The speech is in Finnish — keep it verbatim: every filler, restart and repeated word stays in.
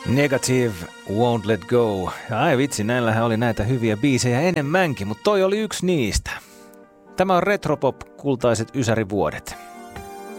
Negative, Won't Let Go. Ja ai vitsi, näillähän oli näitä hyviä biisejä enemmänkin, mutta toi oli yksi niistä. Tämä on Retropop kultaiset ysärivuodet.